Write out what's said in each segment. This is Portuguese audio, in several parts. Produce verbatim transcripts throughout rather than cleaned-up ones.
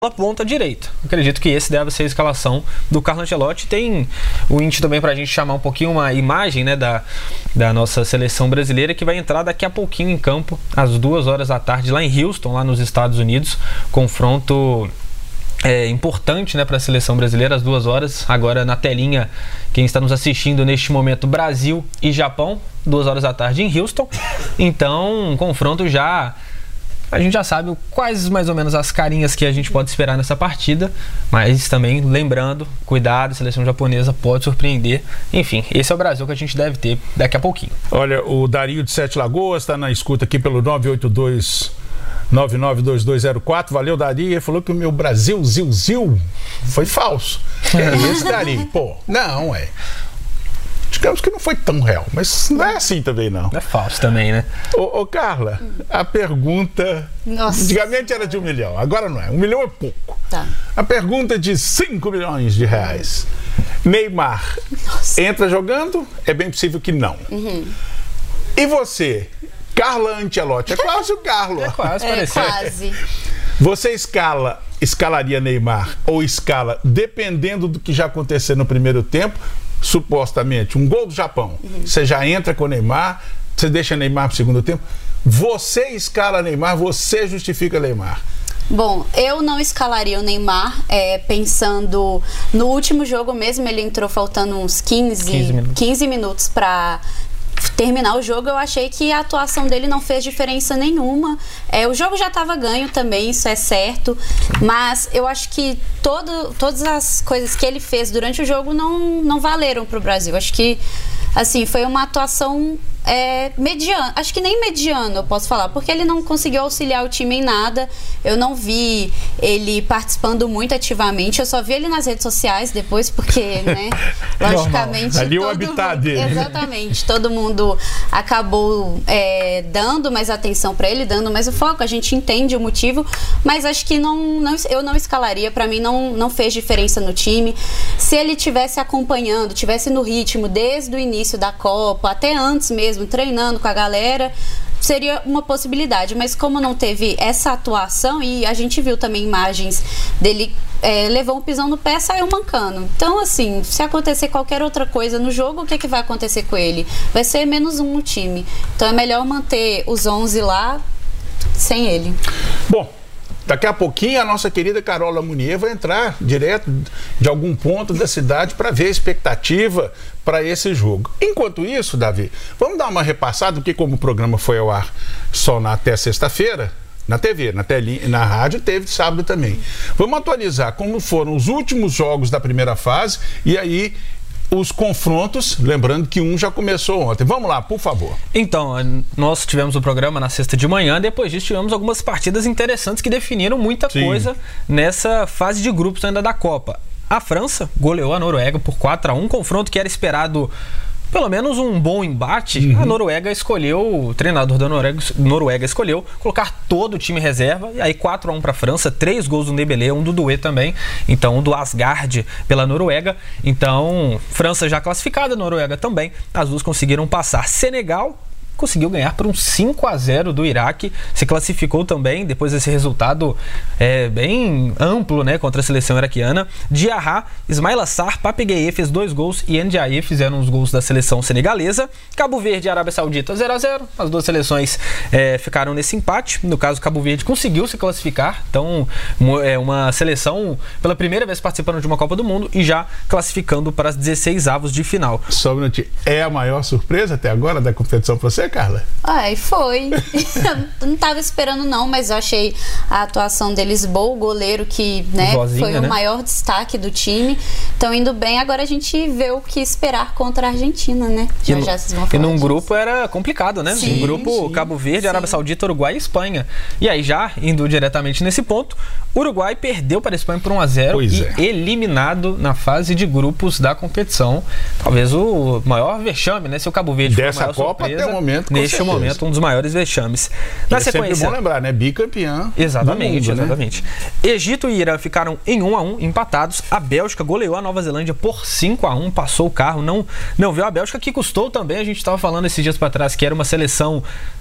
ponta direita. Acredito que esse deve ser a escalação do Carlo Ancelotti. Tem o índice também para a gente chamar um pouquinho uma imagem, né, da, da nossa seleção brasileira, que vai entrar daqui a pouquinho em campo, às duas horas da tarde, lá em Houston, lá nos Estados Unidos. Confronto é, importante, né, para a seleção brasileira, às duas horas. Agora na telinha, quem está nos assistindo neste momento, Brasil e Japão, duas horas da tarde em Houston. Então, um confronto já... A gente já sabe quais mais ou menos as carinhas que a gente pode esperar nessa partida, mas também lembrando, cuidado, a seleção japonesa pode surpreender. Enfim, esse é o Brasil que a gente deve ter daqui a pouquinho. Olha, o Dario de Sete Lagoas está na escuta aqui pelo nove oito dois, nove nove dois dois zero quatro. Valeu, Dario. Ele falou que o meu Brasil, Zil, Zil, foi falso. Que é esse, Dario? Pô, não, é... Digamos que não foi tão real, mas não é assim também, não. É falso também, né? Ô, ô Carla, a pergunta... Nossa. Antigamente era de um milhão, agora não é. Um milhão é pouco. Tá. A pergunta de cinco milhões de reais. Neymar, Nossa. entra jogando? É bem possível que não. Uhum. E você, Carla Ancelotti? É quase o Carlo. É quase, É parecia. quase. Você escala, escalaria Neymar ou escala, dependendo do que já aconteceu no primeiro tempo, supostamente, um gol do Japão, uhum. Você já entra com o Neymar, você deixa Neymar pro segundo tempo, você escala Neymar, você justifica Neymar. Bom, eu não escalaria o Neymar, é, pensando no último jogo mesmo, ele entrou faltando uns quinze, quinze minutos, quinze minutos para terminar o jogo. Eu achei que a atuação dele não fez diferença nenhuma. É, o jogo já estava ganho também, isso é certo, mas eu acho que todo, todas as coisas que ele fez durante o jogo não, não valeram para o Brasil. Acho que assim, foi uma atuação é, mediana, acho que nem mediana eu posso falar, porque ele não conseguiu auxiliar o time em nada. Eu não vi ele participando muito ativamente, eu só vi ele nas redes sociais depois, porque, né, logicamente ali todo o habitat mundo, dele. Exatamente, todo mundo acabou é, dando mais atenção para ele, dando mais o foco, a gente entende o motivo, mas acho que não, não, eu não escalaria, para mim não, não fez diferença no time. Se ele tivesse acompanhando, tivesse no ritmo desde o início da Copa, até antes mesmo, treinando com a galera, seria uma possibilidade, mas como não teve essa atuação, e a gente viu também imagens dele, é, levou um pisão no pé, saiu mancando. Então, assim, se acontecer qualquer outra coisa no jogo, o que, é que vai acontecer com ele? Vai ser menos um no time. Então é melhor manter os onze lá sem ele. Bom, daqui a pouquinho a nossa querida Carola Munier vai entrar direto de algum ponto da cidade para ver a expectativa para esse jogo. Enquanto isso, Davi, vamos dar uma repassada, porque como o programa foi ao ar só na, até sexta-feira, na T V, na telinha, na rádio, teve sábado também. Vamos atualizar como foram os últimos jogos da primeira fase e aí os confrontos, lembrando que um já começou ontem. Vamos lá, por favor. Então, nós tivemos o programa na sexta de manhã, depois disso tivemos algumas partidas interessantes que definiram muita Sim. coisa nessa fase de grupos ainda da Copa. A França goleou a Noruega por quatro a um, confronto que era esperado pelo menos um bom embate. Uhum. A Noruega escolheu, o treinador da Noruega, Noruega escolheu colocar todo o time reserva, e aí quatro a um para a França, três gols do Dembélé, um do Doué também, então um do Asgard pela Noruega. Então, França já classificada, Noruega também, as duas conseguiram passar. Senegal conseguiu ganhar por um cinco a zero do Iraque, se classificou também depois desse resultado é, bem amplo, né, contra a seleção iraquiana. Diarra, Ismail Assar, Pape Gueye fez dois gols e Ndiaye fizeram os gols da seleção senegalesa. Cabo Verde e Arábia Saudita zero a zero, as duas seleções é, ficaram nesse empate. No caso, Cabo Verde conseguiu se classificar, então é uma seleção pela primeira vez participando de uma Copa do Mundo e já classificando para as dezesseis avos de final. Só um minutinho, é a maior surpresa até agora da competição para você, Carla? Ai, foi. Eu não tava esperando não, mas eu achei a atuação deles boa, o goleiro que, né, Vozinha, foi o né? maior destaque do time. Estão indo bem, agora a gente vê o que esperar contra a Argentina, né? Já, e, já vocês vão falar e num disso. grupo era complicado, né? Sim, um grupo sim, Cabo Verde, sim. Arábia Saudita, Uruguai e Espanha. E aí já, indo diretamente nesse ponto, Uruguai perdeu para a Espanha por um a zero pois e é. eliminado na fase de grupos da competição. Talvez o maior vexame, né? Se o Cabo Verde dessa foi a maior Copa surpresa, até o momento, com neste certeza. momento, um dos maiores vexames. Na é sequência, sempre bom lembrar, né? Bicampeão. Exatamente, do mundo, exatamente. Né? Egito e Irã ficaram em um a um, empatados. A Bélgica goleou a Nova Zelândia por cinco a um, passou o carro, não, não viu a Bélgica, que custou também. A gente estava falando esses dias para trás que era uma seleção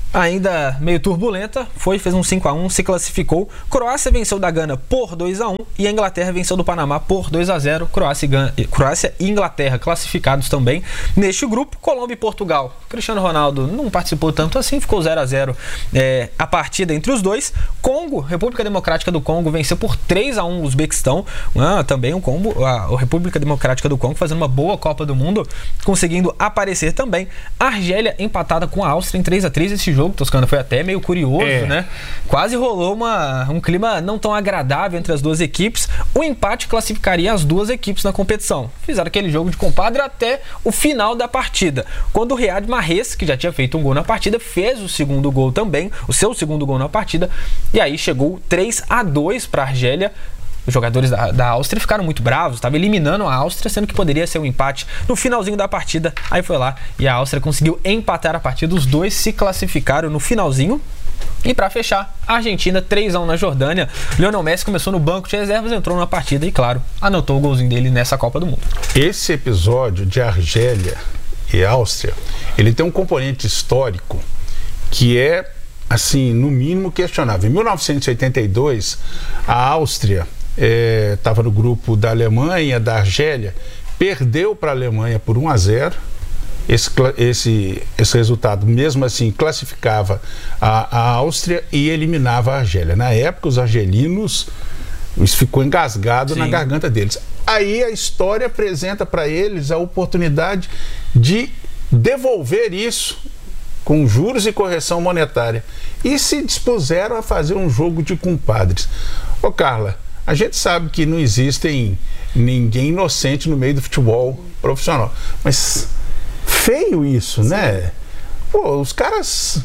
ainda meio turbulenta, foi, fez um cinco a um, se classificou. Croácia venceu da Gana por dois a um e a Inglaterra venceu do Panamá por dois a zero. Croácia e, Gana, Croácia e Inglaterra classificados também neste grupo. Colômbia e Portugal. Cristiano Ronaldo não participou tanto assim, ficou zero a zero é, a partida entre os dois. Congo, República Democrática do Congo, venceu por três a um o Uzbequistão. Ah, também o Congo, a, a República Democrática do Congo fazendo uma boa Copa do Mundo, conseguindo aparecer também. A Argélia empatada com a Áustria em três a três. Esse jogo, Toscano, foi até meio curioso, é. né? Quase rolou uma, um clima não tão agradável entre as duas equipes. O empate classificaria as duas equipes na competição. Fizeram aquele jogo de compadre até o final da partida, quando o Riyad Mahrez, que já tinha feito um gol na partida, fez o segundo gol também, o seu segundo gol na partida, e aí chegou três a dois para a Argélia. Os jogadores da, da Áustria ficaram muito bravos, estava eliminando a Áustria, sendo que poderia ser um empate no finalzinho da partida. Aí foi lá e a Áustria conseguiu empatar a partida. Os dois se classificaram no finalzinho. E para fechar, a Argentina três a um na Jordânia. Lionel Messi começou no banco de reservas, entrou na partida e, claro, anotou o golzinho dele nessa Copa do Mundo. Esse episódio de Argélia e Áustria, ele tem um componente histórico que é, assim, no mínimo questionável. Em mil novecentos e oitenta e dois, a Áustria estava é, no grupo da Alemanha, da Argélia, perdeu para a Alemanha por um a zero. Esse, esse, esse resultado, mesmo assim, classificava a, a Áustria e eliminava a Argélia. Na época, os argelinos, isso ficou engasgado Sim. na garganta deles. Aí a história apresenta para eles a oportunidade de devolver isso com juros e correção monetária. E se dispuseram a fazer um jogo de compadres. Ô Carla, a gente sabe que não existem ninguém inocente no meio do futebol profissional, mas feio isso, Sim. né? Pô, os caras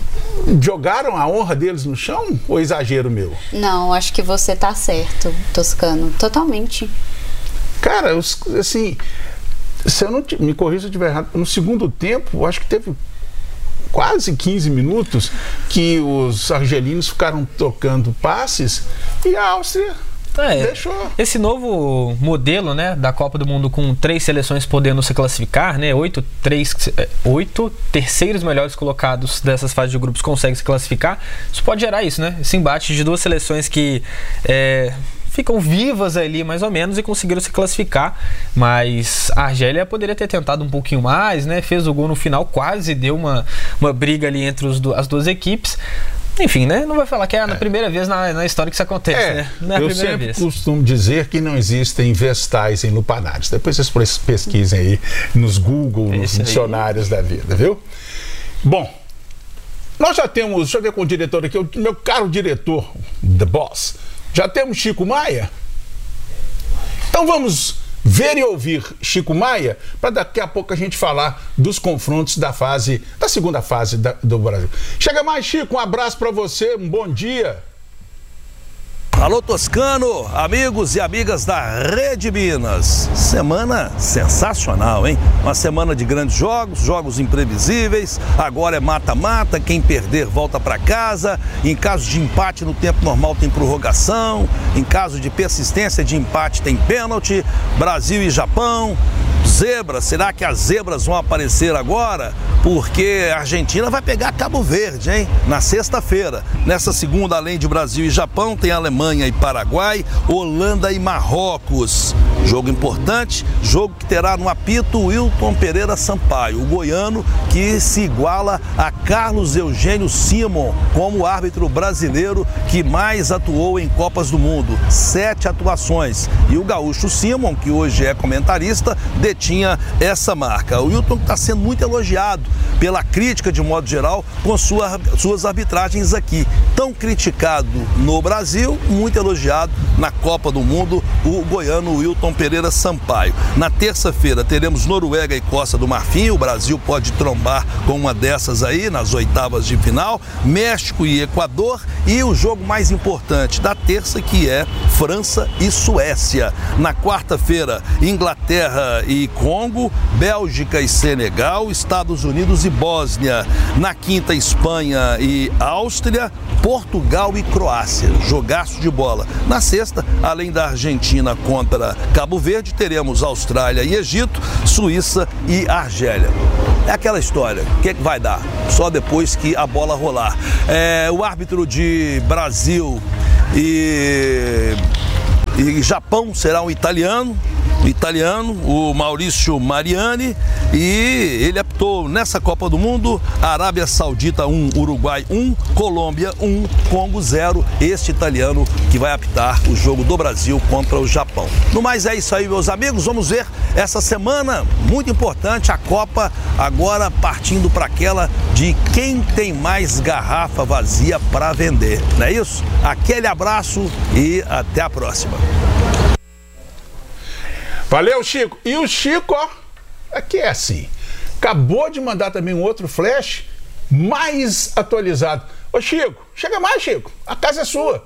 jogaram a honra deles no chão ou exagero meu? Não, acho que você tá certo, Toscano, totalmente. Cara, os, assim, se eu não te, me corrija se eu estiver errado, no segundo tempo, acho que teve quase quinze minutos que os argelinos ficaram trocando passes e a Áustria é, deixou. Esse novo modelo, né, da Copa do Mundo, com três seleções podendo se classificar, né, oito, três, oito terceiros melhores colocados dessas fases de grupos conseguem se classificar, isso pode gerar isso, né, esse embate de duas seleções que é, ficam vivas ali mais ou menos e conseguiram se classificar, mas a Argélia poderia ter tentado um pouquinho mais, né, fez o gol no final, quase deu uma, uma briga ali entre os do, as duas equipes. Enfim, né? Não vai falar que é a é. primeira vez na, na história que isso acontece, é, né? Não é a eu primeira sempre vez. costumo dizer que não existem vestais em lupanares. Depois vocês pesquisem aí nos Google, nos Esse dicionários aí. da vida, viu? Bom, nós já temos, deixa eu ver com o diretor aqui, o meu caro diretor, The Boss, já temos Chico Maia? Então vamos ver e ouvir Chico Maia, para daqui a pouco a gente falar dos confrontos da fase, da segunda fase da, do Brasil. Chega mais, Chico, um abraço para você, um bom dia. Alô Toscano, amigos e amigas da Rede Minas. Semana sensacional, hein? Uma semana de grandes jogos, jogos imprevisíveis. Agora é mata-mata, quem perder volta para casa. Em caso de empate no tempo normal tem prorrogação. Em caso de persistência de empate tem pênalti. Brasil e Japão. Zebras, será que as zebras vão aparecer agora? Porque a Argentina vai pegar Cabo Verde, hein? Na sexta-feira. Nessa segunda, além de Brasil e Japão, tem Alemanha e Paraguai, Holanda e Marrocos. Jogo importante, jogo que terá no apito Wilton Pereira Sampaio, o goiano que se iguala a Carlos Eugênio Simon como árbitro brasileiro que mais atuou em Copas do Mundo. Sete atuações. E o gaúcho Simon, que hoje é comentarista, detinha essa marca. O Wilton está sendo muito elogiado pela crítica, de modo geral, com sua, suas arbitragens aqui. Tão criticado no Brasil, muito elogiado na Copa do Mundo, o goiano Wilton Pereira Sampaio. Na terça-feira teremos Noruega e Costa do Marfim, o Brasil pode trombar com uma dessas aí nas oitavas de final, México e Equador, e o jogo mais importante da terça, que é França e Suécia. Na quarta-feira, Inglaterra e Congo, Bélgica e Senegal, Estados Unidos e Bósnia. Na quinta, Espanha e Áustria, Portugal e Croácia. Jogaço de bola. Na sexta, além da Argentina contra Cabo Verde, teremos Austrália e Egito, Suíça e Argélia. é aquela história. O que, é que vai dar? Só depois que a bola rolar. É, o árbitro de Brasil e, e Japão será um italiano. O italiano, o Maurício Mariani, e ele apitou nessa Copa do Mundo: Arábia Saudita um, Uruguai um, Colômbia um, Congo zero. Este italiano que vai apitar o jogo do Brasil contra o Japão. No mais é isso aí, meus amigos. Vamos ver essa semana, muito importante, a Copa agora partindo para aquela de quem tem mais garrafa vazia para vender. Não é isso? Aquele abraço e até a próxima. Valeu, Chico. E o Chico, ó, aqui é assim. Acabou de mandar também um outro flash mais atualizado. Ô, Chico, chega mais, Chico. A casa é sua.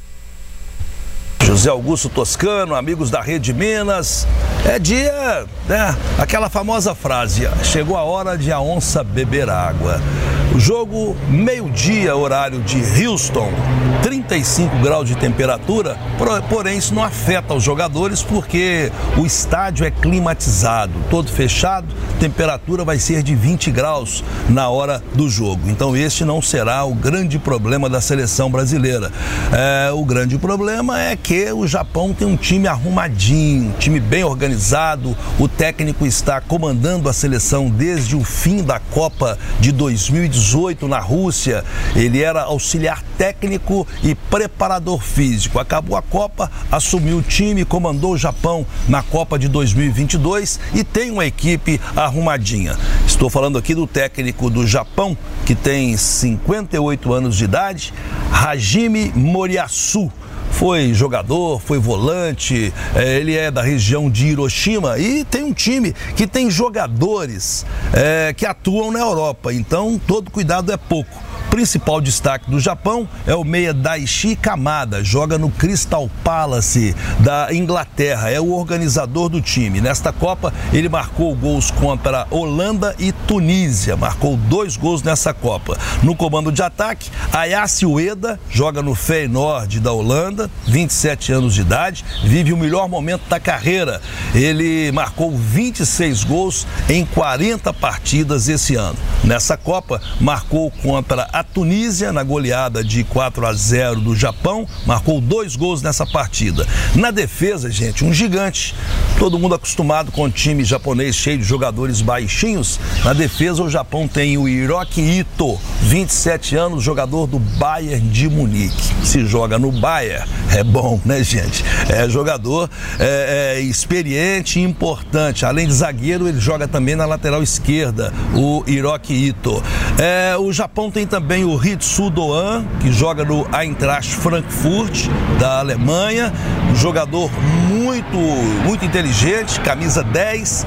José Augusto Toscano, amigos da Rede Minas. É dia, né? Aquela famosa frase: chegou a hora de a onça beber água. O jogo, meio-dia, horário de Houston, trinta e cinco graus de temperatura, porém isso não afeta os jogadores porque o estádio é climatizado, todo fechado, temperatura vai ser de vinte graus na hora do jogo. Então este não será o grande problema da seleção brasileira. É, o grande problema é que o Japão tem um time arrumadinho, um time bem organizado, o técnico está comandando a seleção desde o fim da Copa de dois mil e dezoito na Rússia. Ele era auxiliar técnico e preparador físico. Acabou a Copa, assumiu o time, comandou o Japão na Copa de dois mil e vinte e dois e tem uma equipe arrumadinha. Estou falando aqui do técnico do Japão, que tem cinquenta e oito anos de idade, Hajime Moriyasu. Foi jogador, foi volante, é, ele é da região de Hiroshima e tem um time que tem jogadores é, que atuam na Europa, então todo cuidado é pouco. Principal destaque do Japão é o meia Daichi Kamada, joga no Crystal Palace da Inglaterra, é o organizador do time. Nesta Copa ele marcou gols contra Holanda e Tunísia, marcou dois gols nessa Copa. No comando de ataque, Ayase Ueda, joga no Feyenoord da Holanda, vinte e sete anos de idade, vive o melhor momento da carreira. Ele marcou vinte e seis gols em quarenta partidas esse ano. Nessa Copa marcou contra a Tunísia na goleada de quatro a zero do Japão, marcou dois gols nessa partida. Na defesa, gente, um gigante. Todo mundo acostumado com o time japonês cheio de jogadores baixinhos. Na defesa, o Japão tem o Hiroki Ito, vinte e sete anos, jogador do Bayern de Munique. Se joga no Bayern, é bom, né, gente? É jogador é, é, experiente e importante. Além de zagueiro, ele joga também na lateral esquerda, o Hiroki Ito. É, o Japão tem também Também o Ritsu Doan, que joga no Eintracht Frankfurt da Alemanha, um jogador muito, muito inteligente, camisa dez.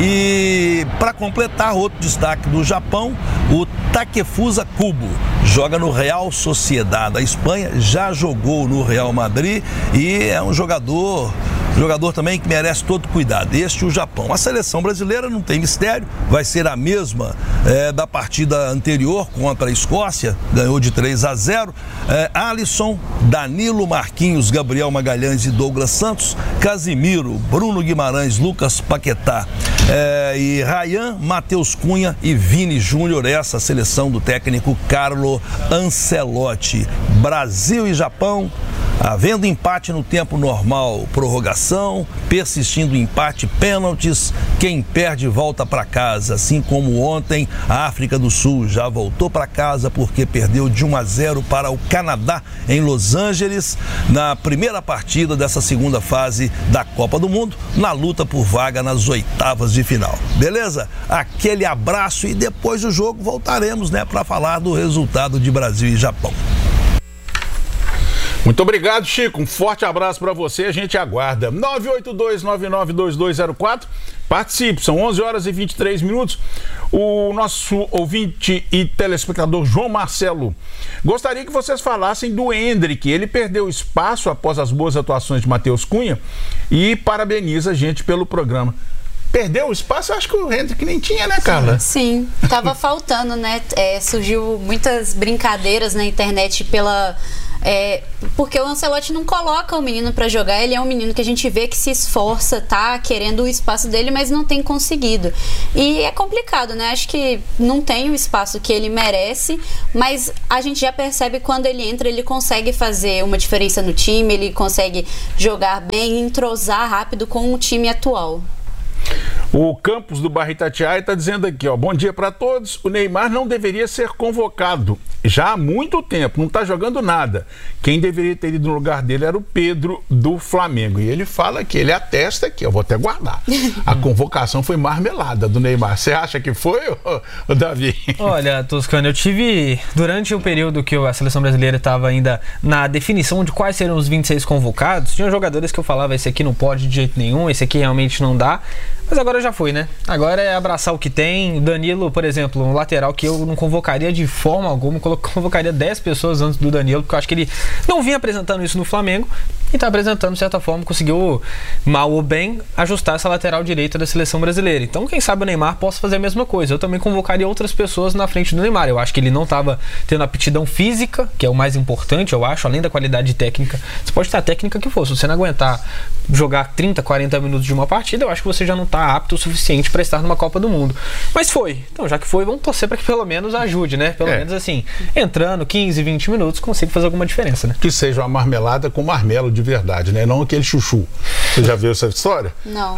E para completar, outro destaque do Japão, o Takefusa Kubo, joga no Real Sociedad da Espanha, já jogou no Real Madrid e é um jogador Jogador também que merece todo cuidado. Este o Japão. A seleção brasileira não tem mistério, vai ser a mesma é, da partida anterior contra a Escócia, ganhou de três a zero. É, Alisson, Danilo, Marquinhos, Gabriel Magalhães e Douglas Santos, Casimiro, Bruno Guimarães, Lucas Paquetá é, e Ryan, Matheus Cunha e Vini Júnior. Essa seleção do técnico Carlo Ancelotti. Brasil e Japão, havendo empate no tempo normal, prorrogação, persistindo empate, pênaltis, quem perde volta para casa, assim como ontem a África do Sul já voltou para casa porque perdeu de um a zero para o Canadá em Los Angeles na primeira partida dessa segunda fase da Copa do Mundo, na luta por vaga nas oitavas de final. Beleza? Aquele abraço e depois do jogo voltaremos, né, para falar do resultado de Brasil e Japão. Muito obrigado, Chico. Um forte abraço para você. A gente aguarda. nove oito dois, nove nove dois dois zero quatro. Participe. São onze horas e vinte e três minutos. O nosso ouvinte e telespectador João Marcelo gostaria que vocês falassem do Endrick. Ele perdeu espaço após as boas atuações de Matheus Cunha e parabeniza a gente pelo programa. perdeu o espaço, eu acho que o Hendrick nem tinha, né, Carla? Sim, tava faltando, né? É, surgiu muitas brincadeiras na internet pela... É, porque o Ancelotti não coloca o menino pra jogar, ele é um menino que a gente vê que se esforça, tá querendo o espaço dele, mas não tem conseguido. E é complicado, né? Acho que não tem o espaço que ele merece, mas a gente já percebe quando ele entra, ele consegue fazer uma diferença no time, ele consegue jogar bem, entrosar rápido com o time atual. O Campos do Barra Itatiaia está dizendo aqui, ó, bom dia para todos. O Neymar não deveria ser convocado já há muito tempo, não está jogando nada. Quem deveria ter ido no lugar dele era o Pedro do Flamengo. E ele fala que ele atesta aqui, eu vou até guardar. A convocação foi marmelada do Neymar. Você acha que foi, ô, ô, Davi? Olha, Toscano, eu tive, durante o período que a seleção brasileira estava ainda na definição de quais seriam os vinte e seis convocados, tinha jogadores que eu falava, esse aqui não pode de jeito nenhum, esse aqui realmente não dá. Mas agora já foi, né? Agora é abraçar o que tem. Danilo, por exemplo, um lateral que eu não convocaria de forma alguma, convocaria dez pessoas antes do Danilo, porque eu acho que ele não vinha apresentando isso no Flamengo e tá apresentando de certa forma, conseguiu, mal ou bem, ajustar essa lateral direita da seleção brasileira. Então, quem sabe o Neymar possa fazer a mesma coisa. Eu também convocaria outras pessoas na frente do Neymar. Eu acho que ele não estava tendo aptidão física, que é o mais importante, eu acho, além da qualidade técnica. Você pode ter a técnica que for, se você não aguentar jogar trinta, quarenta minutos de uma partida, eu acho que você já não está apto o suficiente para estar numa Copa do Mundo. Mas foi. Então, já que foi, vamos torcer para que pelo menos ajude, né? Pelo é. menos assim, entrando quinze, vinte minutos, consiga fazer alguma diferença, né? Que seja uma marmelada com marmelo de verdade, né? Não aquele chuchu. Você já viu essa história? Não.